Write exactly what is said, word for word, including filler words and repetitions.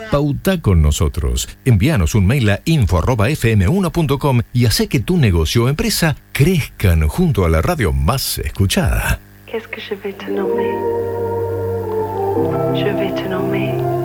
Pauta con nosotros. Envíanos un mail a info arroba f m uno punto com y hace que tu negocio o empresa crezcan junto a la radio más escuchada. Qu'est-ce que je vais te nommer? Je vais te nommer